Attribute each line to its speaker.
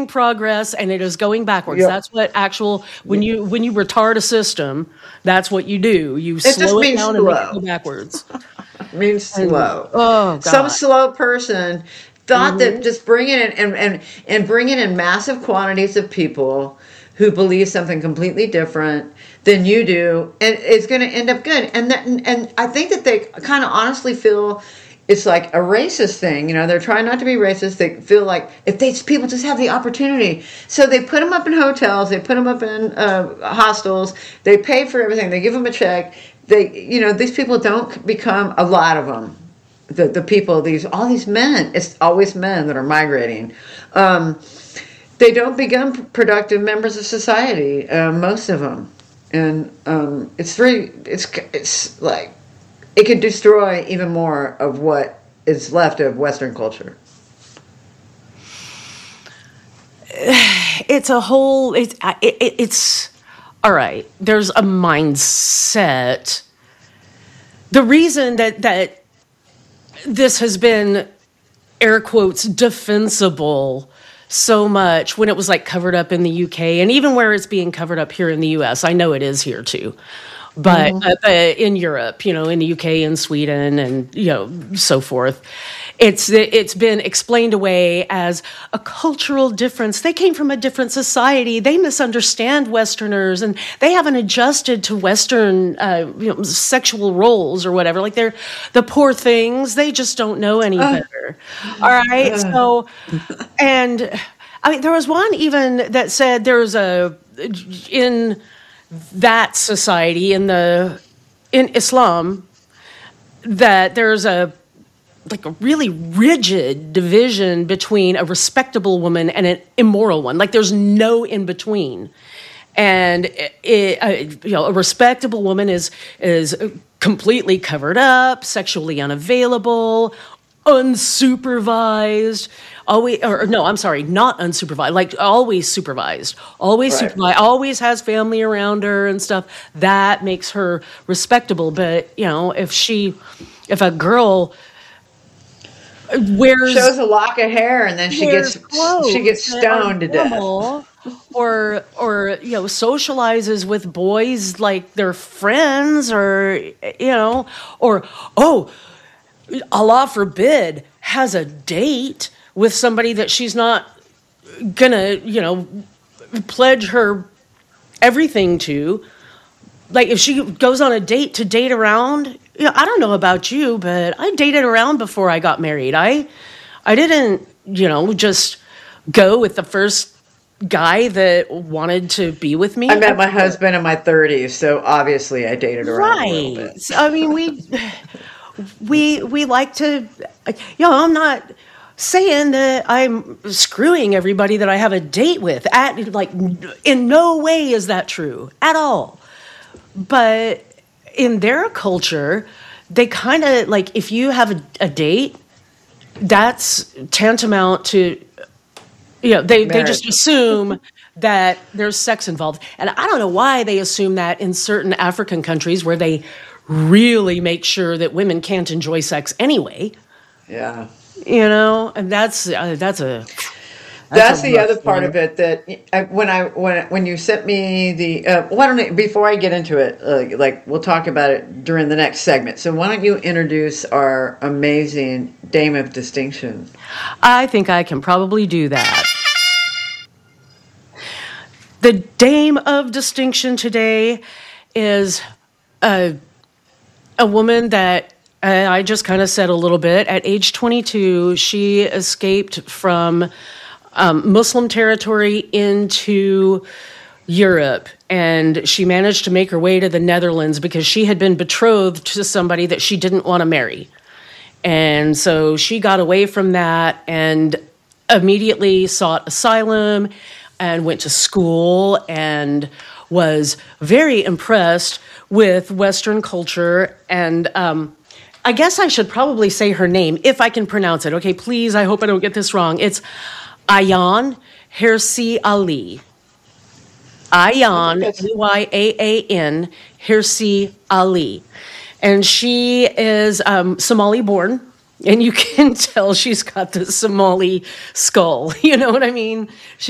Speaker 1: making progress and it is going backwards.
Speaker 2: Yep.
Speaker 1: That's what when you retard a system, that's what you do. You slow it down and make it go backwards.
Speaker 2: It means slow.
Speaker 1: Oh, God.
Speaker 2: Some slow person thought that just bringing it and bringing in massive quantities of people who believe something completely different than you do, and it's going to end up good. And I think that they kind of honestly feel it's like a racist thing. They're trying not to be racist. They feel like if people just have the opportunity, so they put them up in hotels, they put them up in hostels, they pay for everything, they give them a check. These people don't become, a lot of them, the people, all these men, it's always men that are migrating. They don't become productive members of society, most of them, and it's like it could destroy even more of what is left of Western culture.
Speaker 1: It's all right. There's a mindset. The reason that this has been, air quotes, defensible so much when it was like covered up in the UK, and even where it's being covered up here in the US, I know it is here too. But in Europe, in the UK and Sweden and, so forth, it's been explained away as a cultural difference. They came from a different society. They misunderstand Westerners and they haven't adjusted to Western, sexual roles or whatever. Like they're the poor things. They just don't know any better. All right. So, and I mean, there was one even that said in that society, in Islam, that there's a really rigid division between a respectable woman and an immoral one. Like there's no in between. And a respectable woman is completely covered up, sexually unavailable, unsupervised. Not unsupervised, like always supervised, supervised, always has family around her and stuff. That makes her respectable. But, if a girl
Speaker 2: shows a lock of hair and then she gets stoned to death.
Speaker 1: Or socializes with boys like their friends, or Allah forbid, has a date with somebody that she's not gonna, pledge her everything to. Like if she goes on a date to date around, I don't know about you, but I dated around before I got married. I didn't, just go with the first guy that wanted to be with me.
Speaker 2: I met my husband in my 30s, so obviously I dated around a little bit.
Speaker 1: I mean, we like to, I'm not saying that I'm screwing everybody that I have a date with. In no way is that true at all. But in their culture, they kind of if you have a date, that's tantamount to, they just assume that there's sex involved. And I don't know why they assume that in certain African countries where they really make sure that women can't enjoy sex anyway.
Speaker 2: Yeah.
Speaker 1: And that's the
Speaker 2: other part of it that when you sent me before I get into it, we'll talk about it during the next segment. So why don't you introduce our amazing Dame of Distinction?
Speaker 1: I think I can probably do that. The Dame of Distinction today is a woman that I just kind of said a little bit. At age 22, she escaped from Muslim territory into Europe, and she managed to make her way to the Netherlands because she had been betrothed to somebody that she didn't want to marry. And so she got away from that and immediately sought asylum and went to school and was very impressed with Western culture. And I guess I should probably say her name if I can pronounce it. Okay, please, I hope I don't get this wrong. It's Ayaan Hirsi Ali. Ayaan, Yaan, Hirsi Ali. And she is Somali born, and you can tell she's got the Somali skull. You know what I mean?